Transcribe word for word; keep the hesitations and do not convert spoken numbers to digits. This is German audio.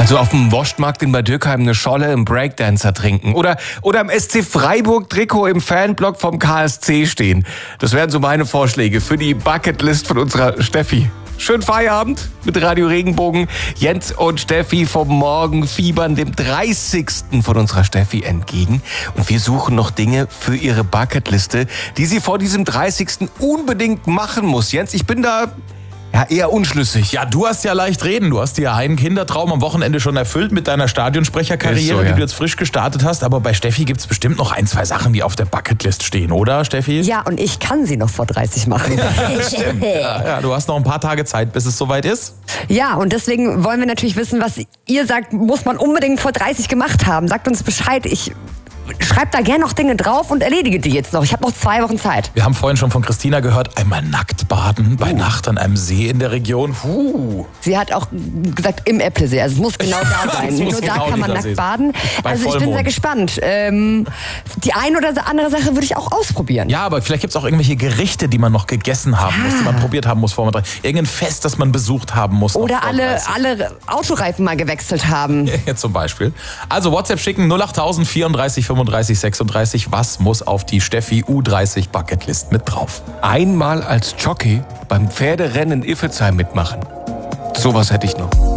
Also auf dem Wurstmarkt in Bad Dürkheim eine Scholle im Breakdancer trinken. Oder, oder im S C Freiburg Trikot im Fanblock vom K S C stehen. Das wären so meine Vorschläge für die Bucketlist von unserer Steffi. Schönen Feierabend mit Radio Regenbogen. Jens und Steffi vom Morgen fiebern dem dreißigsten von unserer Steffi entgegen. Und wir suchen noch Dinge für ihre Bucketliste, die sie vor diesem dreißigsten unbedingt machen muss. Jens, ich bin da ja eher unschlüssig. Ja, du hast ja leicht reden. Du hast dir einen Kindertraum am Wochenende schon erfüllt mit deiner Stadionsprecherkarriere, so, ja. die du jetzt frisch gestartet hast. Aber bei Steffi gibt es bestimmt noch ein, zwei Sachen, die auf der Bucketlist stehen, oder Steffi? Ja, und ich kann sie noch vor dreißig machen. ja, ja, du hast noch ein paar Tage Zeit, bis es soweit ist. Ja, und deswegen wollen wir natürlich wissen, was ihr sagt, muss man unbedingt vor dreißig gemacht haben. Sagt uns Bescheid. Ich schreibe da gerne noch Dinge drauf und erledige die jetzt noch. Ich habe noch zwei Wochen Zeit. Wir haben vorhin schon von Christina gehört, einmal nackt baden, bei uh. Nacht an einem See in der Region. Uh. Sie hat auch gesagt, im Äpplesee. Also es muss genau da sein. Nur da genau kann man nackt baden. Bei also Vollmond. Ich bin sehr gespannt. Ähm, die eine oder andere Sache würde ich auch ausprobieren. Ja, aber vielleicht gibt es auch irgendwelche Gerichte, die man noch gegessen haben ja. muss, die man probiert haben muss vor man drei. Irgendein Fest, das man besucht haben muss. Oder alle, alle Autoreifen mal gewechselt haben. Ja, zum Beispiel. Also WhatsApp schicken null achttausend vierunddreißig fünfunddreißig sechsunddreißig. Was muss auf die Steffi U dreißig Bucketlist mit drauf? Einmal als Jockey beim Pferderennen in Iffezheim mitmachen. Sowas hätte ich noch.